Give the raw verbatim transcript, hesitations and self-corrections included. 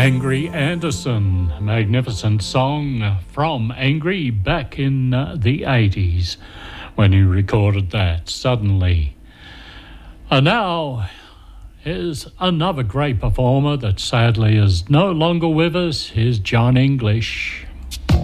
Angry Anderson, magnificent song from Angry back in uh, the eighties when he recorded that, Suddenly. And now here's another great performer that sadly is no longer with us. Here's John English.